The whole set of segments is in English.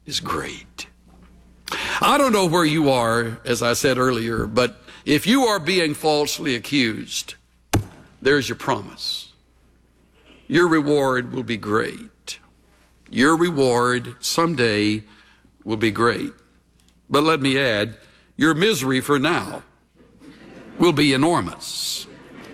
is great. I don't know where you are, as I said earlier, but if you are being falsely accused, there's your promise. Your reward will be great. Your reward someday will be great. But let me add, your misery for now will be enormous.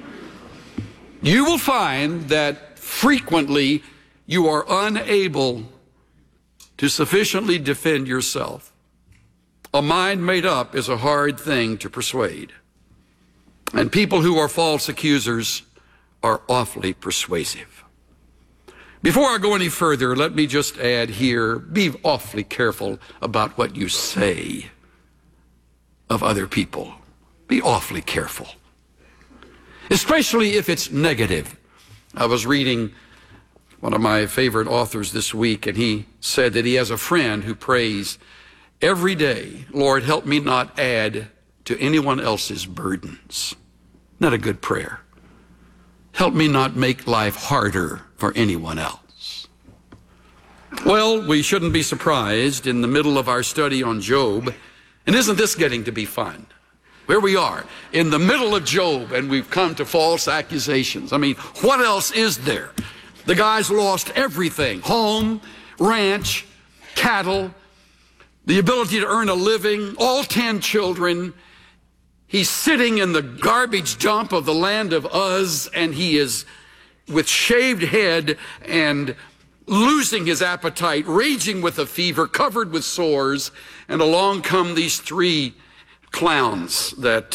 You will find that frequently you are unable to sufficiently defend yourself. A mind made up is a hard thing to persuade. And people who are false accusers are awfully persuasive. Before I go any further, let me just add here, be awfully careful about what you say of other people. Be awfully careful. Especially if it's negative. I was reading one of my favorite authors this week, and he said that he has a friend who prays every day, Lord, help me not add to anyone else's burdens. Not a good prayer. Help me not make life harder for anyone else. Well, we shouldn't be surprised in the middle of our study on Job. And isn't this getting to be fun? Where we are, in the middle of Job, and we've come to false accusations. I mean, what else is there? The guy's lost everything. Home, ranch, cattle, the ability to earn a living, all 10 children. He's sitting in the garbage dump of the land of Uz, and he is with shaved head and losing his appetite, raging with a fever, covered with sores. And along come these 3 clowns that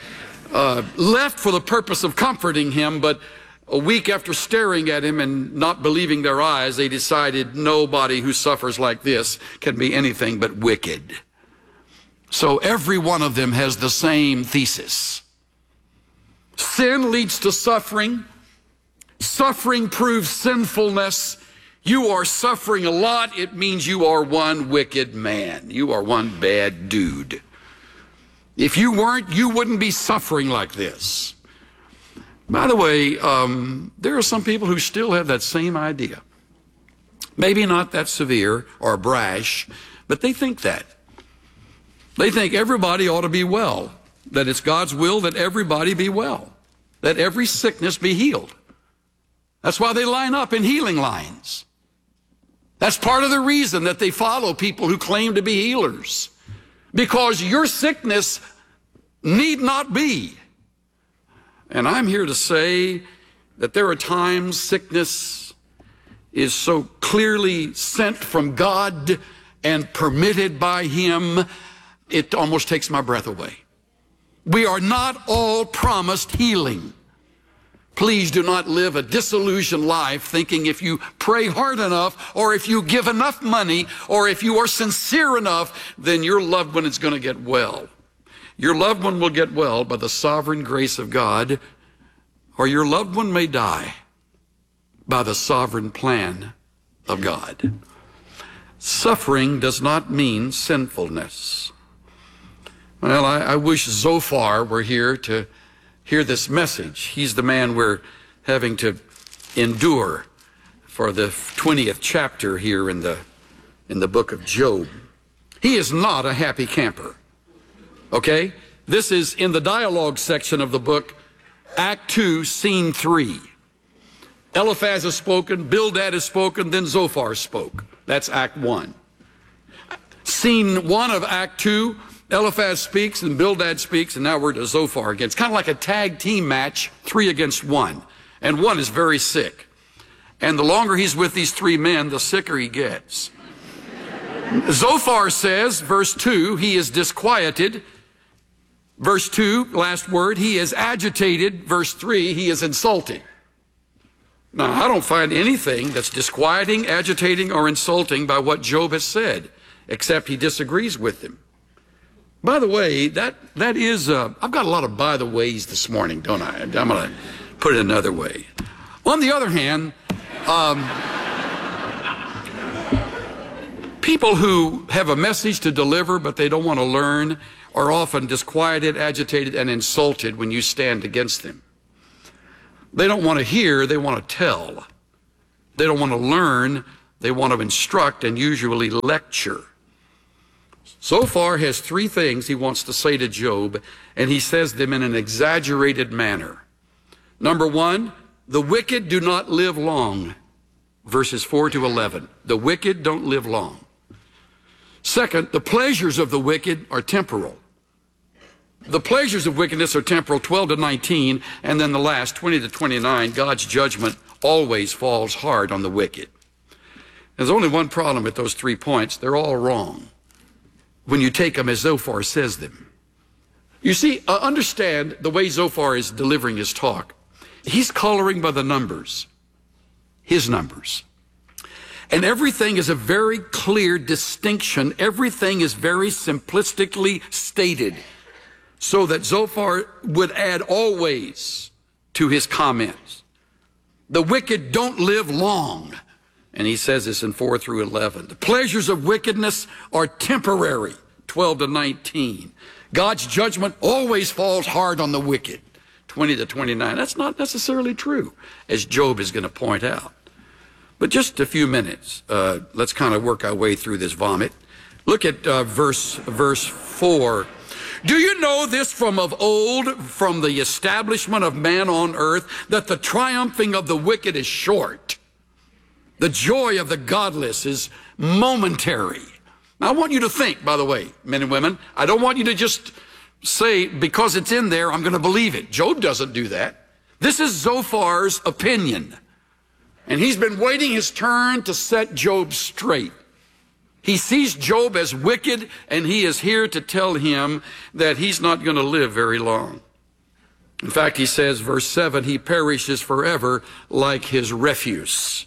left for the purpose of comforting him, but a week after staring at him and not believing their eyes, they decided nobody who suffers like this can be anything but wicked. So every one of them has the same thesis. Sin leads to suffering. Suffering proves sinfulness. You are suffering a lot. It means you are one wicked man. You are one bad dude. If you weren't, you wouldn't be suffering like this. By the way, there are some people who still have that same idea. Maybe not that severe or brash, but they think that. They think everybody ought to be well, that it's God's will that everybody be well, that every sickness be healed. That's why they line up in healing lines. That's part of the reason that they follow people who claim to be healers. Because your sickness need not be. And I'm here to say that there are times sickness is so clearly sent from God and permitted by Him, it almost takes my breath away. We are not all promised healing. Please do not live a disillusioned life thinking if you pray hard enough, or if you give enough money, or if you are sincere enough, then your loved one is going to get well. Your loved one will get well by the sovereign grace of God, or your loved one may die by the sovereign plan of God. Suffering does not mean sinfulness. Well, I wish Zophar were here to hear this message. He's the man we're having to endure for the 20th chapter here in the book of Job. He is not a happy camper. Okay? This is in the dialogue section of the book, Act 2, Scene 3. Eliphaz has spoken, Bildad has spoken, then Zophar spoke. That's Act 1. Scene 1 of Act 2, Eliphaz speaks and Bildad speaks, and now we're to Zophar again. It's kind of like a tag team match, 3 against 1. And 1 is very sick. And the longer he's with these 3 men, the sicker he gets. Zophar says, verse 2, he is disquieted. Verse 2, last word, he is agitated. Verse 3, he is insulting. Now, I don't find anything that's disquieting, agitating, or insulting by what Job has said, except he disagrees with him. By the way, that is, I've got a lot of by the ways this morning, don't I? I'm going to put it another way. On the other hand, people who have a message to deliver but they don't want to learn are often disquieted, agitated, and insulted when you stand against them. They don't want to hear, they want to tell. They don't want to learn, They want to instruct and usually lecture. Zophar has three things he wants to say to Job, and he says them in an exaggerated manner. Number one, the wicked do not live long. Verses 4 to 11. The wicked don't live long. Second, the pleasures of the wicked are temporal. The pleasures of wickedness are temporal, 12 to 19, and then the last, 20 to 29, God's judgment always falls hard on the wicked. There's only one problem with those 3 points. They're all wrong when you take them as Zophar says them. You see, understand the way Zophar is delivering his talk. He's coloring by the numbers, his numbers. And everything is a very clear distinction. Everything is very simplistically stated so that Zophar would add always to his comments. The wicked don't live long. And he says this in 4 through 11. The pleasures of wickedness are temporary, 12 to 19. God's judgment always falls hard on the wicked, 20 to 29. That's not necessarily true, as Job is going to point out. But just a few minutes, let's kind of work our way through this vomit. Look at verse 4. Do you know this from of old, from the establishment of man on earth, that the triumphing of the wicked is short? The joy of the godless is momentary. Now, I want you to think, by the way, men and women, I don't want you to just say, because it's in there, I'm going to believe it. Job doesn't do that. This is Zophar's opinion. And he's been waiting his turn to set Job straight. He sees Job as wicked, and he is here to tell him that he's not going to live very long. In fact, he says, verse 7, he perishes forever like his refuse.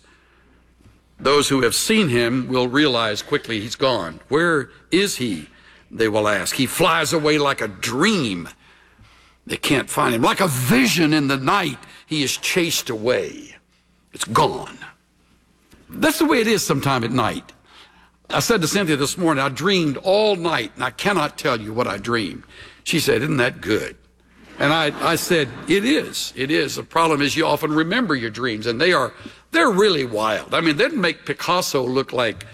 Those who have seen him will realize quickly he's gone. Where is he? They will ask. He flies away like a dream. They can't find him. Like a vision in the night, he is chased away. It's gone. That's the way it is sometime at night. I said to Cynthia this morning, I dreamed all night, and I cannot tell you what I dreamed. She said, isn't that good? And I said, it is. It is. The problem is you often remember your dreams, and they're really wild. I mean, they'd make Picasso look like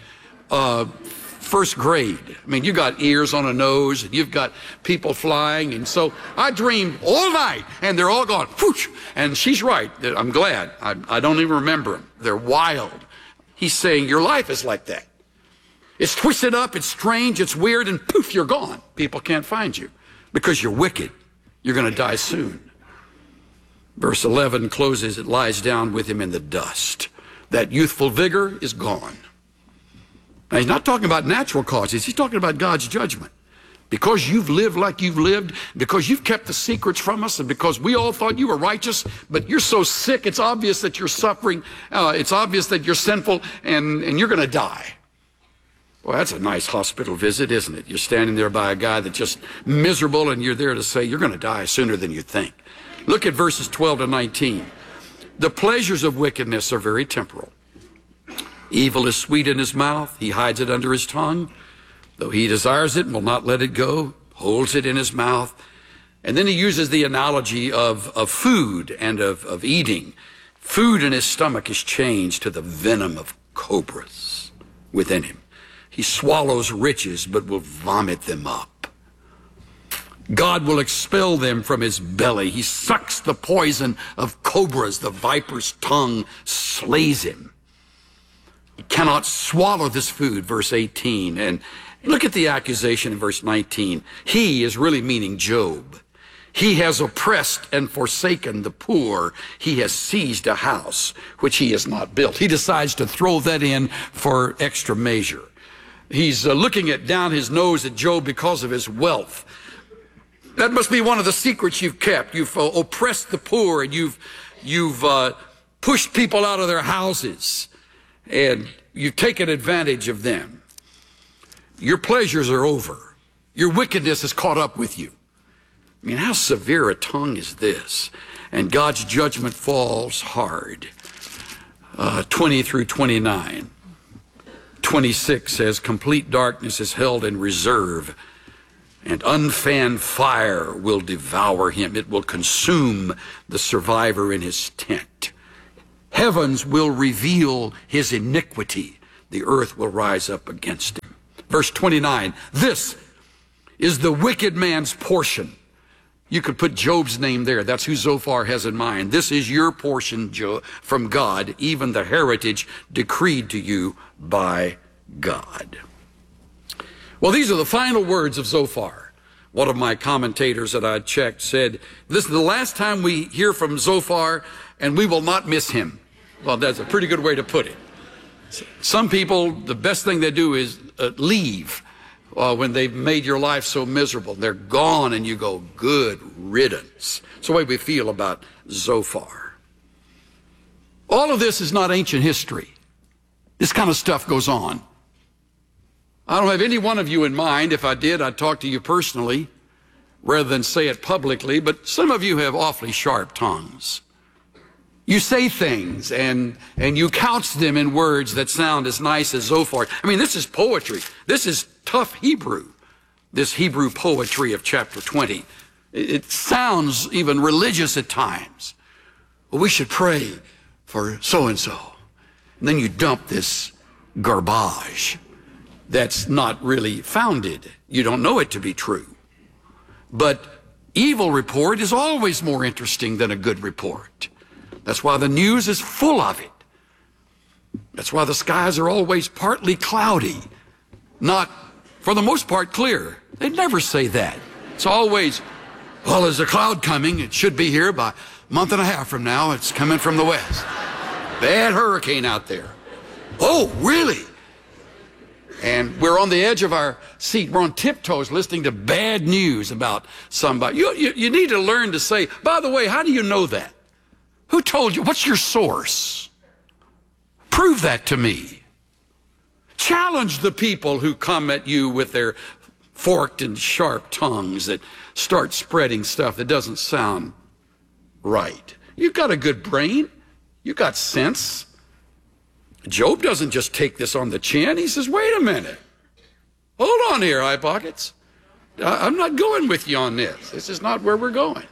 first grade. I mean, you got ears on a nose, and you've got people flying. And so I dreamed all night, and they're all gone. Whoosh! And she's right. I'm glad. I don't even remember them. They're wild. He's saying your life is like that. It's twisted up, it's strange, it's weird, and poof, you're gone. People can't find you because you're wicked. You're going to die soon. Verse 11 closes, it lies down with him in the dust. That youthful vigor is gone. Now, he's not talking about natural causes. He's talking about God's judgment. Because you've lived like you've lived, because you've kept the secrets from us, and because we all thought you were righteous, but you're so sick, it's obvious that you're suffering, it's obvious that you're sinful, and you're going to die. Well, that's a nice hospital visit, isn't it? You're standing there by a guy that's just miserable, and you're there to say, you're going to die sooner than you think. Look at verses 12 to 19. The pleasures of wickedness are very temporal. Evil is sweet in his mouth. He hides it under his tongue. Though he desires it and will not let it go, holds it in his mouth. And then he uses the analogy of food and of eating. Food in his stomach is changed to the venom of cobras within him. He swallows riches, but will vomit them up. God will expel them from his belly. He sucks the poison of cobras. The viper's tongue slays him. He cannot swallow this food, verse 18. And look at the accusation in verse 19. He is really meaning Job. He has oppressed and forsaken the poor. He has seized a house which he has not built. He decides to throw that in for extra measure. He's looking down his nose at Job because of his wealth. That must be one of the secrets you've kept. You've oppressed the poor, and you've pushed people out of their houses, and you've taken advantage of them. Your pleasures are over. Your wickedness has caught up with you. I mean, how severe a tongue is this? And God's judgment falls hard. 20 through 29. 26 says, complete darkness is held in reserve, and unfanned fire will devour him. It will consume the survivor in his tent. Heavens will reveal his iniquity. the earth will rise up against him. Verse 29, this is the wicked man's portion. You could put Job's name there. That's who Zophar has in mind. This is your portion, Job, from God, even the heritage decreed to you by God. Well, these are the final words of Zophar. One of my commentators that I checked said, this is the last time we hear from Zophar, and we will not miss him. Well, that's a pretty good way to put it. Some people, the best thing they do is leave when they've made your life so miserable. They're gone, and you go, good riddance. It's the way we feel about Zophar. All of this is not ancient history. This kind of stuff goes on. I don't have any one of you in mind. If I did, I'd talk to you personally rather than say it publicly, but some of you have awfully sharp tongues. You say things and you couch them in words that sound as nice as Zophar. I mean, this is poetry. This is tough Hebrew, this Hebrew poetry of chapter 20. It sounds even religious at times. Well, we should pray for so-and-so. And then you dump this garbage that's not really founded. You don't know it to be true. But evil report is always more interesting than a good report. That's why the news is full of it. That's why the skies are always partly cloudy, not, for the most part, clear. They never say that. It's always, well, there's a cloud coming. It should be here by a month and a half from now. It's coming from the west. Bad hurricane out there. Oh, really? And we're on the edge of our seat. We're on tiptoes listening to bad news about somebody. You need to learn to say, by the way, how do you know that? Who told you? What's your source? Prove that to me. Challenge the people who come at you with their forked and sharp tongues that start spreading stuff that doesn't sound right. You've got a good brain. You've got sense. Job doesn't just take this on the chin. He says, wait a minute. Hold on here, eye pockets. I'm not going with you on this. This is not where we're going.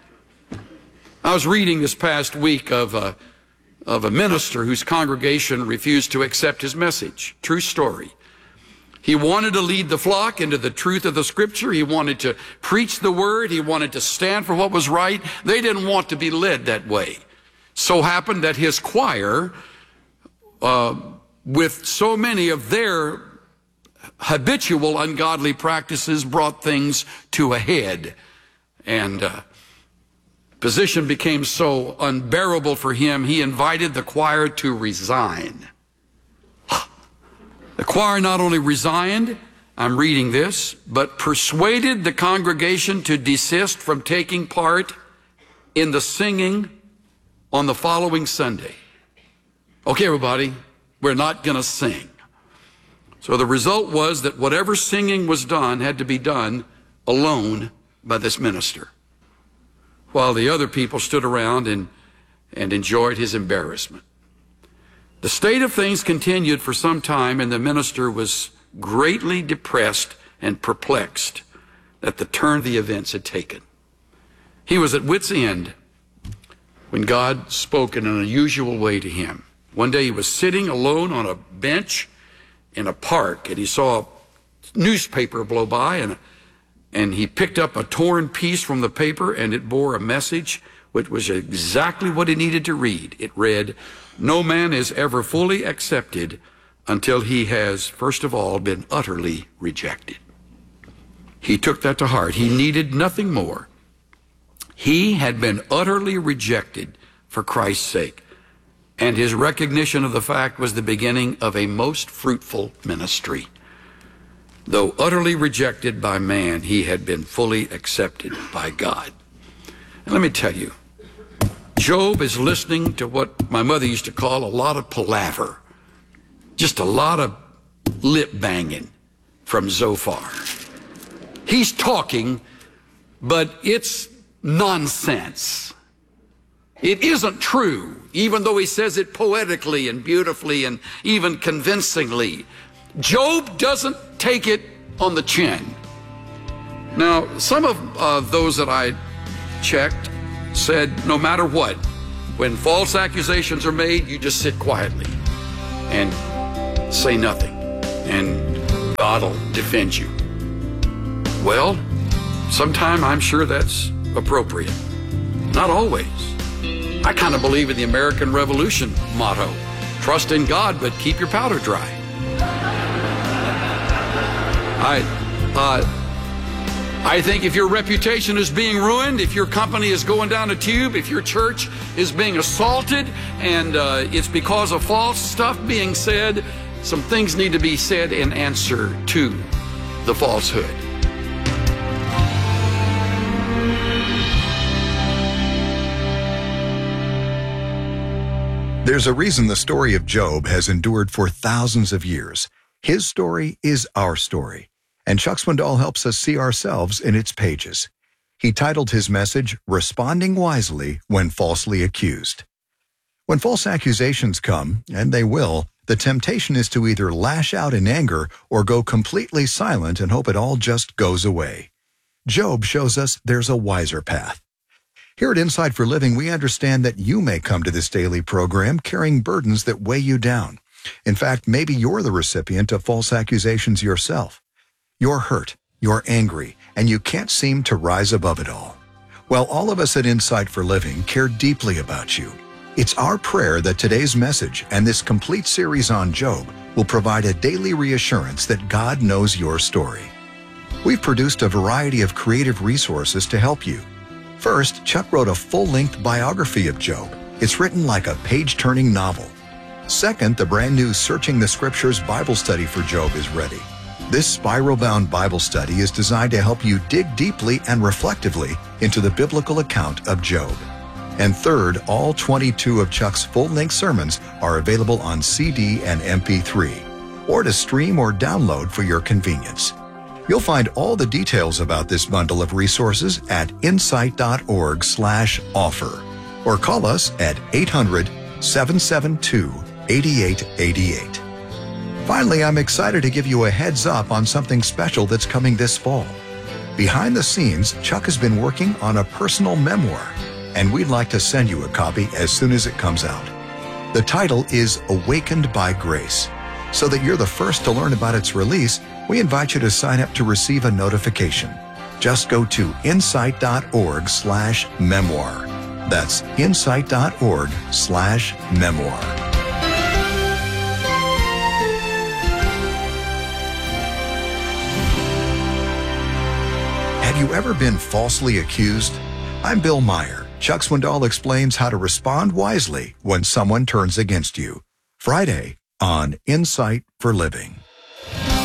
I was reading this past week of a minister whose congregation refused to accept his message. True story. He wanted to lead the flock into the truth of the scripture. He wanted to preach the word. He wanted to stand for what was right. They didn't want to be led that way. So happened that his choir, with so many of their habitual ungodly practices, brought things to a head. And position became so unbearable for him, he invited the choir to resign. The choir not only resigned, I'm reading this, but persuaded the congregation to desist from taking part in the singing on the following Sunday. Okay, everybody, we're not going to sing. So the result was that whatever singing was done had to be done alone by this minister, while the other people stood around and enjoyed his embarrassment. The state of things continued for some time, and the minister was greatly depressed and perplexed at the turn the events had taken. He was at wit's end when God spoke in an unusual way to him. One day he was sitting alone on a bench in a park, and he saw a newspaper blow by, and he picked up a torn piece from the paper, and it bore a message which was exactly what he needed to read. It read, "No man is ever fully accepted until he has, first of all, been utterly rejected." He took that to heart. He needed nothing more. He had been utterly rejected for Christ's sake, and his recognition of the fact was the beginning of a most fruitful ministry. Though utterly rejected by man, he had been fully accepted by God. And let me tell you, Job is listening to what my mother used to call a lot of palaver, just a lot of lip banging from Zophar. He's talking, but it's nonsense. It isn't true, even though he says it poetically and beautifully and even convincingly. Job doesn't take it on the chin. Now, some of those that I checked said no matter what, when false accusations are made, you just sit quietly and say nothing, and God will defend you. Well, sometime I'm sure that's appropriate. Not always. I kind of believe in the American Revolution motto: trust in God, but keep your powder dry. I think if your reputation is being ruined, if your company is going down a tube, if your church is being assaulted, and it's because of false stuff being said, some things need to be said in answer to the falsehood. There's a reason the story of Job has endured for thousands of years. His story is our story, and Chuck Swindoll helps us see ourselves in its pages. He titled his message, Responding Wisely When Falsely Accused. When false accusations come, and they will, the temptation is to either lash out in anger or go completely silent and hope it all just goes away. Job shows us there's a wiser path. Here at Insight for Living, we understand that you may come to this daily program carrying burdens that weigh you down. In fact, maybe you're the recipient of false accusations yourself. You're hurt, you're angry, and you can't seem to rise above it all. Well, all of us at Insight for Living care deeply about you. It's our prayer that today's message and this complete series on Job will provide a daily reassurance that God knows your story. We've produced a variety of creative resources to help you. First, Chuck wrote a full-length biography of Job. It's written like a page-turning novel. Second, the brand new Searching the Scriptures Bible study for Job is ready. This spiral-bound Bible study is designed to help you dig deeply and reflectively into the biblical account of Job. And third, all 22 of Chuck's full-length sermons are available on CD and MP3, or to stream or download for your convenience. You'll find all the details about this bundle of resources at insight.org/offer, or call us at 800-772-8888. Finally, I'm excited to give you a heads up on something special that's coming this fall. Behind the scenes, Chuck has been working on a personal memoir, and we'd like to send you a copy as soon as it comes out. The title is Awakened by Grace. So that you're the first to learn about its release, we invite you to sign up to receive a notification. Just go to insight.org/memoir. That's insight.org/memoir. Have you ever been falsely accused? I'm Bill Meyer. Chuck Swindoll explains how to respond wisely when someone turns against you. Friday on Insight for Living.